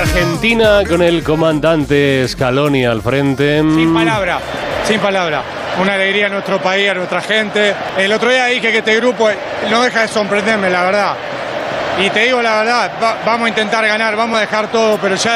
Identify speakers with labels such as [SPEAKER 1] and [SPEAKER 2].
[SPEAKER 1] Argentina con el comandante Scaloni al frente.
[SPEAKER 2] Sin palabra, sin palabra. Una alegría a nuestro país, a nuestra gente. El otro día dije que este grupo no deja de sorprenderme, la verdad. Y te digo la verdad, vamos a intentar ganar, vamos a dejar todo, pero ya